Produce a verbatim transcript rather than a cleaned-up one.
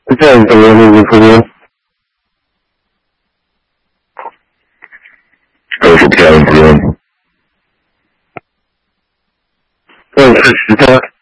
这样怎么那个朋友？ 都是这样子。 嗯，是其他。